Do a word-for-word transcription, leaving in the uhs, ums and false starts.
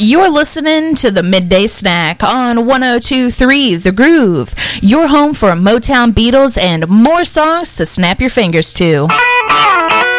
You're listening to the Midday Snack on one oh two point three The Groove, your home for Motown, Beatles, and more songs to snap your fingers to.